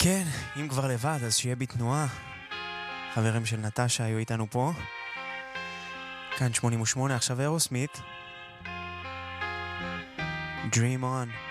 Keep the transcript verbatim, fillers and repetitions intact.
כן, אם כבר לבד, אז שיהיה בתנועה. חברים של נטשה היו איתנו פה. כאן שמונים ושמונה, עכשיו אירוסמית. Dream on.